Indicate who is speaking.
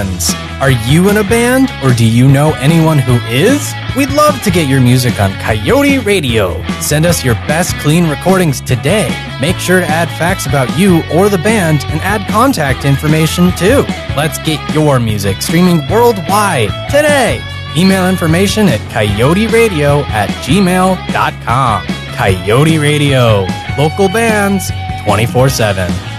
Speaker 1: bands. Are you in a band, or do you know anyone who is? We'd love to get your music on Coyote Radio. Send us your best clean recordings today. Make sure to add facts about you or the band and add contact information too. Let's get your music streaming worldwide today. Email information at coyoteradio@gmail.com. Coyote Radio. Local bands 24/7.